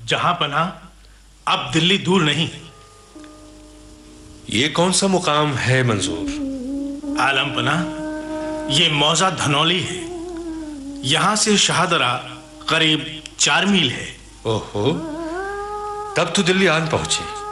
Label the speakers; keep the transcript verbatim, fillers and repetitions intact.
Speaker 1: जहां पना अब दिल्ली दूर नहीं।
Speaker 2: ये कौन सा मुकाम है मंजूर?
Speaker 1: आलम पना, ये मौजा धनौली है। यहां से शाहदरा करीब चार मील है।
Speaker 2: ओहो, तब तो दिल्ली आन पहुंचे।